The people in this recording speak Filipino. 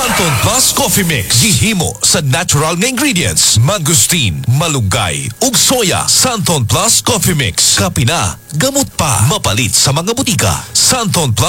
Santon Plus Coffee Mix. Gihimo sa natural nga ingredients. Mangosteen, malunggay, ug soya. Santon Plus Coffee Mix. Kapi na, gamot pa. Mapalit sa mga butika. Santon Plus